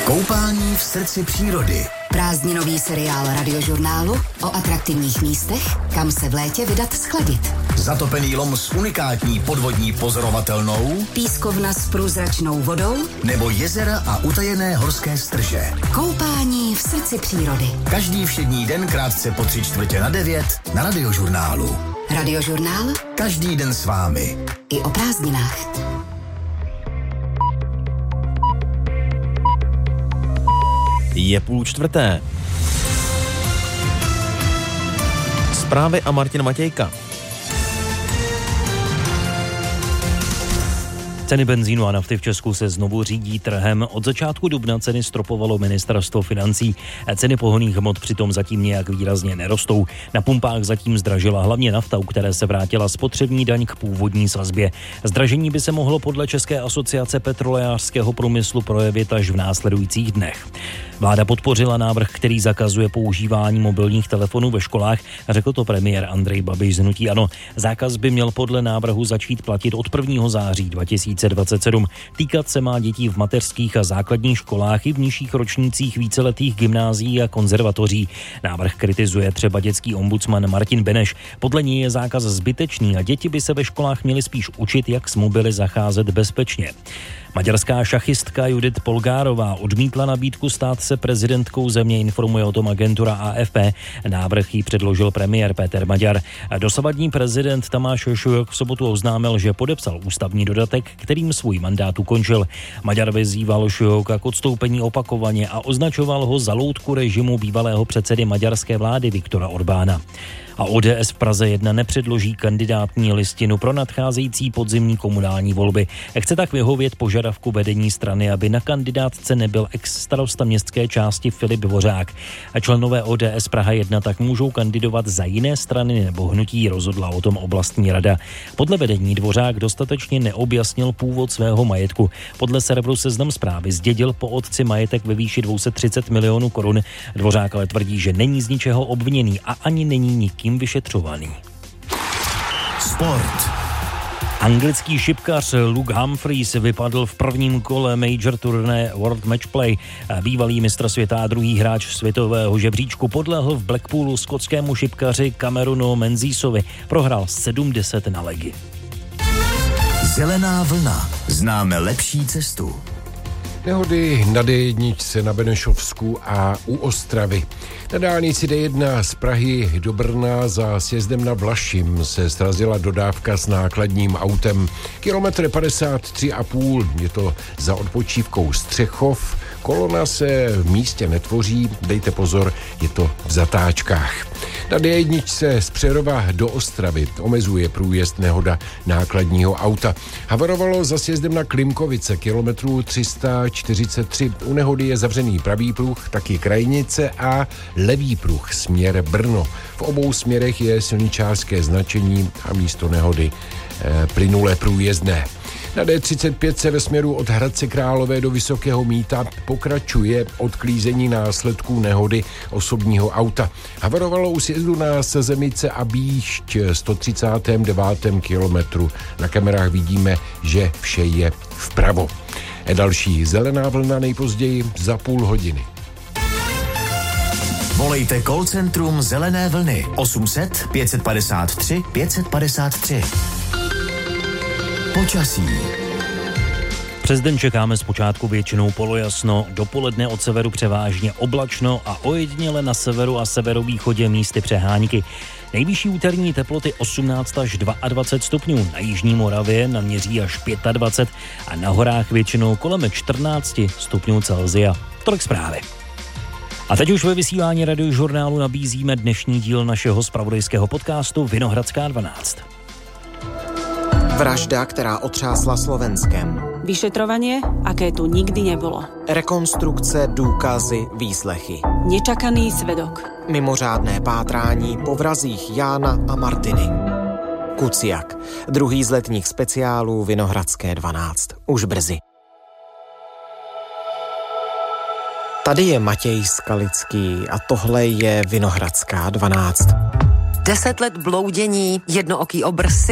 Koupání v srdci přírody. Prázdninový seriál Radiožurnálu o atraktivních místech, kam se v létě vydat schladit. Zatopený lom s unikátní podvodní pozorovatelnou, Pískovna s průzračnou vodou nebo jezera a utajené horské strže. Koupání v srdci přírody. Každý všední den krátce po 8:45 na Radiožurnálu. Radiožurnál? Každý den s vámi. I o prázdninách. Je 3:30. Zprávy a Martin Matějka. Ceny benzínu a nafty v Česku se znovu řídí trhem. Od začátku dubna ceny stropovalo ministerstvo financí. Ceny pohonných hmot přitom zatím nějak výrazně nerostou. Na pumpách zatím zdražila hlavně nafta, u které se vrátila spotřební daň k původní sazbě. Zdražení by se mohlo podle České asociace petrolejářského průmyslu projevit až v následujících dnech. Vláda podpořila návrh, který zakazuje používání mobilních telefonů ve školách, řekl to premiér Andrej Babiš z hnutí ANO. Zákaz by měl podle návrhu začít platit od 1. září 2027. Týkat se má dětí v mateřských a základních školách i v nižších ročnících víceletých gymnázií a konzervatoří. Návrh kritizuje třeba dětský ombudsman Martin Beneš. Podle něj je zákaz zbytečný a děti by se ve školách měly spíš učit, jak s mobily zacházet bezpečně. Maďarská šachistka Judith Polgárová odmítla nabídku stát se prezidentkou země, informuje o tom agentura AFP. Návrh jí předložil premiér Péter Maďar. Dosavadní prezident Tamáš Šujok v sobotu oznámil, že podepsal ústavní dodatek, kterým svůj mandát ukončil. Maďar vyzýval Šujoka k odstoupení opakovaně a označoval ho za loutku režimu bývalého předsedy maďarské vlády Viktora Orbána. A ODS v Praze 1 nepředloží kandidátní listinu pro nadcházející podzimní komunální volby. Chce tak vyhovět požadavku vedení strany, aby na kandidátce nebyl ex-starosta městské části Filip Dvořák. A členové ODS Praha 1 tak můžou kandidovat za jiné strany nebo hnutí, rozhodla o tom oblastní rada. Podle vedení Dvořák dostatečně neobjasnil původ svého majetku. Podle serveru Seznam Zprávy zdědil po otci majetek ve výši 230 milionů korun. Dvořák ale tvrdí, že není z ničeho obviněný a ani není nikým vyšetřovaný. Sport. Anglický šipkař Luke Humphries vypadl v prvním kole major turné World Matchplay. Bývalý mistr světa a druhý hráč světového žebříčku podlehl v Blackpoolu skotskému šipkaři Cameronu Menzisovi. Prohrál 70 na legy. Zelená vlna. Známe lepší cestu. Nehody na D1 na Benešovsku a u Ostravy. Na dálnici D1 z Prahy do Brna za sjezdem na Vlašim se srazila dodávka s nákladním autem. Kilometr 53,5, je to za odpočívkou Střechov. Kolona se v místě netvoří, dejte pozor, je to v zatáčkách. Na D1 z Přerova do Ostravy omezuje průjezd nehoda nákladního auta. Havarovalo za sjezdem na Klimkovice, kilometru 343. U nehody je zavřený pravý pruh, taky krajnice a levý pruh směr Brno. V obou směrech je silničářské značení a místo nehody plynulé průjezdné. Na D35 se ve směru od Hradce Králové do Vysokého Mýta pokračuje odklízení následků nehody osobního auta. Havarovalo u sjezdu na Sezemice a Bíšť 139. kilometru. Na kamerách vidíme, že vše je vpravo. Další zelená vlna nejpozději za půl hodiny. Volejte call centrum Zelené vlny 800 553 553. Počasí. Přes den čekáme zpočátku většinou polojasno, dopoledne od severu převážně oblačno a ojediněle na severu a severovýchodě místy přehánky. Nejvyšší úterní teploty 18 až 22 stupňů, na jižní Moravě naměří až 25 a na horách většinou kolem 14 stupňů Celsia. Tolik zprávy. A teď už ve vysílání Radiožurnálu nabízíme dnešní díl našeho zpravodajského podcastu Vinohradská 12. Vražda, která otřásla Slovenskem. Vyšetrovanie, aké tu nikdy nebolo. Rekonstrukce, důkazy, výslechy. Nečakaný svedok. Mimořádné pátrání po vrazích Jána a Martiny. Kuciak. Druhý z letních speciálů Vinohradské 12. Už brzy. Tady je Matěj Skalický a tohle je Vinohradská 12. 10 let bloudění, jednooký obr